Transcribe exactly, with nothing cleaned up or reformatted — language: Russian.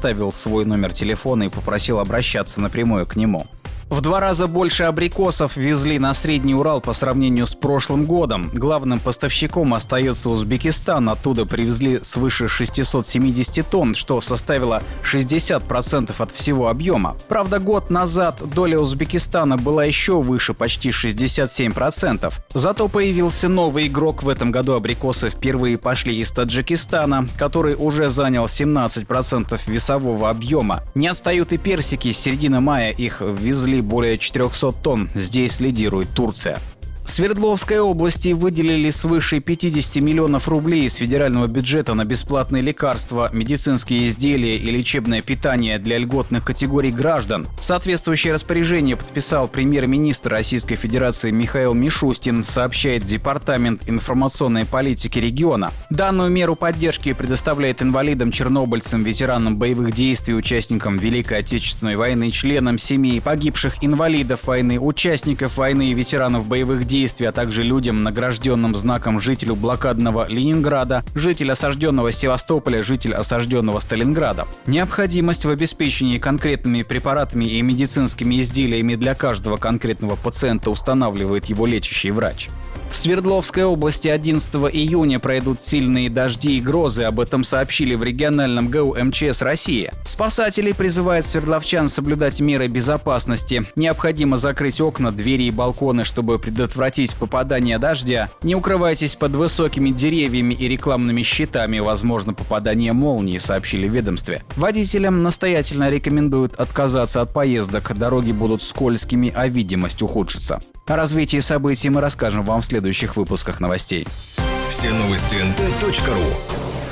оставил свой номер телефона и попросил обращаться напрямую к нему. В два раза больше абрикосов везли на Средний Урал по сравнению с прошлым годом. Главным поставщиком остается Узбекистан. Оттуда привезли свыше шестьсот семьдесят тонн, что составило шестьдесят процентов от всего объема. Правда, год назад доля Узбекистана была еще выше, почти шестьдесят семь процентов. Зато появился новый игрок. В этом году абрикосы впервые пошли из Таджикистана, который уже занял семнадцать процентов весового объема. Не отстают и персики. С середины мая их ввезли более четыреста тонн. Здесь лидирует Турция. Свердловской области выделили свыше пятьдесят миллионов рублей из федерального бюджета на бесплатные лекарства, медицинские изделия и лечебное питание для льготных категорий граждан. Соответствующее распоряжение подписал премьер-министр Российской Федерации Михаил Мишустин, сообщает Департамент информационной политики региона. Данную меру поддержки предоставляет инвалидам, чернобыльцам, ветеранам боевых действий, участникам Великой Отечественной войны, членам семей погибших инвалидов войны, участников войны и ветеранов боевых действий, действий, а также людям, награжденным знаком жителю блокадного Ленинграда, житель осажденного Севастополя, житель осажденного Сталинграда. Необходимость в обеспечении конкретными препаратами и медицинскими изделиями для каждого конкретного пациента устанавливает его лечащий врач. В Свердловской области одиннадцатого июня пройдут сильные дожди и грозы. Об этом сообщили в региональном ГЭУ МЧС России. Спасатели призывают свердловчан соблюдать меры безопасности. Необходимо закрыть окна, двери и балконы, чтобы предотвратить попадание дождя. Не укрывайтесь под высокими деревьями и рекламными щитами. Возможно попадание молнии, сообщили в ведомстве. Водителям настоятельно рекомендуют отказаться от поездок. Дороги будут скользкими, а видимость ухудшится. О развитии событий мы расскажем вам в следующих выпусках новостей. Все новости эн тэ точка ру.